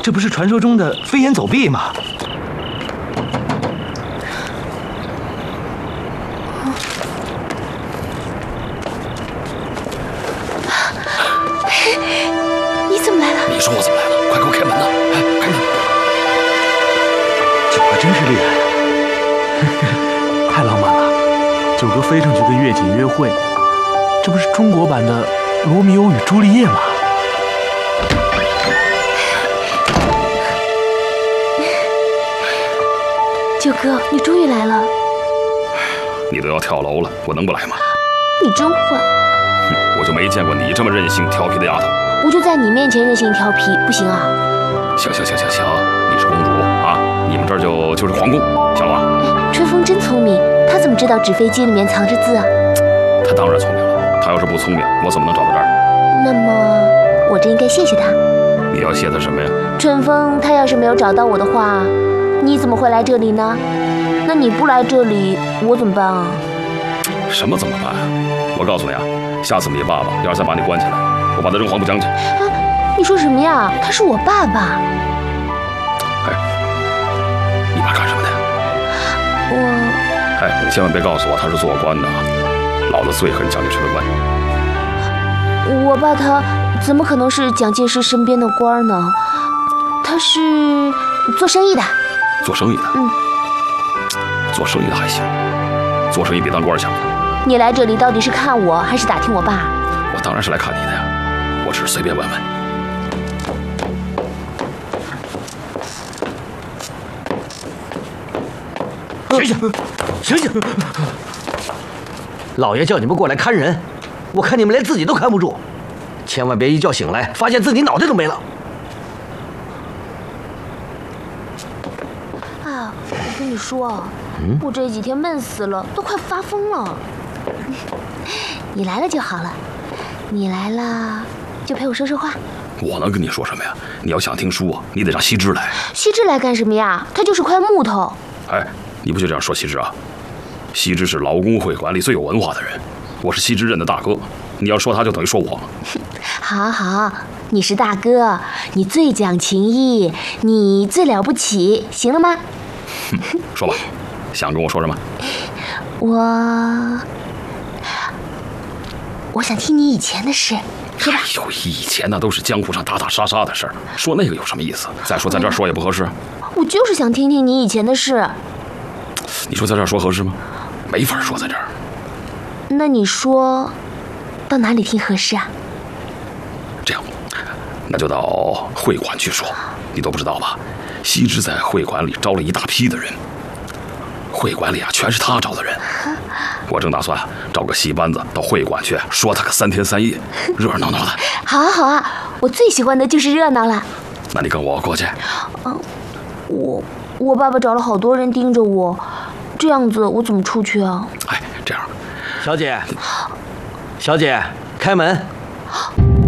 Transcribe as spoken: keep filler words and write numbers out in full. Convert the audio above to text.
这不是传说中的飞檐走壁吗？ 你怎么来了？ 你说我怎么来了？快给我开门呐！哎，开门！ 九哥真是厉害啊！太浪漫了。 九哥飞上去跟月姐约会，这不是中国版的《罗密欧与朱丽叶》吗？ 九哥，你终于来了。 你都要跳楼了，我能不来吗？ 你真坏。 哼，我就没见过你这么任性调皮的丫头。 我就在你面前任性调皮，不行啊？ 行行行行行，你是公主啊，你们这儿就就是皇宫，晓得吧？ 哎，春风真聪明，他怎么知道纸飞机里面藏着字啊？ 他当然聪明了，他要是不聪明，我怎么能找到这儿？ 那么我真应该谢谢他。 你要谢他什么呀？ 春风他要是没有找到我的话，你怎么会来这里呢？那你不来这里，我怎么办啊？ 什么怎么办啊？我告诉你啊，下次你爸爸要是再把你关起来，我把他扔黄浦江去。 啊，你说什么呀？他是我爸爸。 哎，你爸干什么的？ 我…… 哎，千万别告诉我他是做官的啊！老子最恨蒋介石的官。 我爸他怎么可能是蒋介石身边的官呢？他是做生意的。 做生意的？ 嗯， 做生意的还行，做生意比当官强。 你来这里到底是看我还是打听我爸？ 我当然是来看你的呀，我只是随便问问。 醒醒，醒醒！老爷叫你们过来看人，我看你们连自己都看不住，千万别一觉醒来发现自己脑袋都没了。 啊，我跟你说， 嗯， 我这几天闷死了，都快发疯了。你来了就好了，你来了就陪我说说话。 我能跟你说什么呀？你要想听书啊，你得让羲之来。 羲之来干什么呀？他就是块木头。 哎，你不就这样说羲之啊？羲之是劳工会馆里最有文化的人，我是羲之认的大哥。你要说他，就等于说我。 好好，你是大哥，你最讲情义，你最了不起，行了吗？ 说吧，想跟我说什么？ 我，我想听你以前的事。 哎呦，以前那都是江湖上打打杀杀的事儿，说那个有什么意思？再说在这儿说也不合适。 我就是想听听你以前的事。 你说在这儿说合适吗？没法说在这儿。 那你说，到哪里听合适啊？ 这样，那就到会馆去说。你都不知道吧？羲之在会馆里招了一大批的人，会馆里啊全是他招的人。我正打算找个戏班子到会馆去说他个三天三夜，热热闹闹的。 好啊好啊，我最喜欢的就是热闹了。 那你跟我过去。 嗯，我我爸爸找了好多人盯着我，这样子我怎么出去啊？ 哎，这样， 小姐，小姐，开门。